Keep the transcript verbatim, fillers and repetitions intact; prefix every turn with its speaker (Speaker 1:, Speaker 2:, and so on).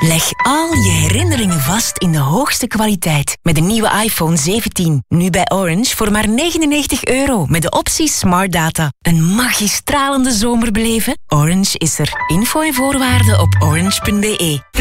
Speaker 1: Leg al je herinneringen vast in de hoogste kwaliteit. Met de nieuwe iPhone zeventien. Nu bij Orange voor maar negenennegentig euro. Met de optie Smart Data. Een magistralende zomer beleven? Orange is er. Info en voorwaarden op orange punt be.